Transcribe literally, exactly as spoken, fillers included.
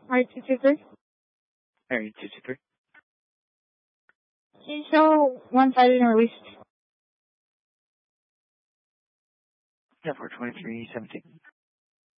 R two two three. Area two two three. Can you show one sided and released? Yeah, for twenty-three seventeen.